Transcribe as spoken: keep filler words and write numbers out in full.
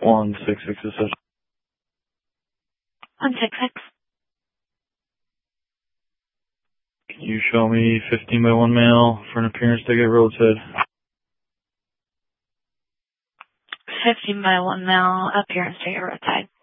one six six is such. one six six. Can you show me fifteen by one male for an appearance ticket, roadside? fifteen by one male, appearance ticket, roadside.